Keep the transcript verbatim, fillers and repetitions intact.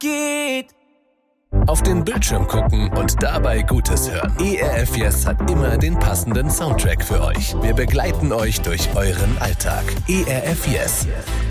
geht. Auf den Bildschirm gucken und dabei Gutes hören. E R F Yes hat immer den passenden Soundtrack für euch. Wir begleiten euch durch euren Alltag. E R F Yes.